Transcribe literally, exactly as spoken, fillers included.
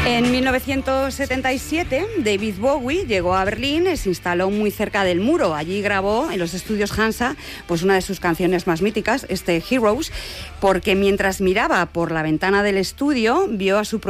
En mil novecientos setenta y siete, David Bowie llegó a Berlín y se instaló muy cerca del muro. Allí grabó en los estudios Hansa pues una de sus canciones más míticas, este Heroes, porque mientras miraba por la ventana del estudio vio a su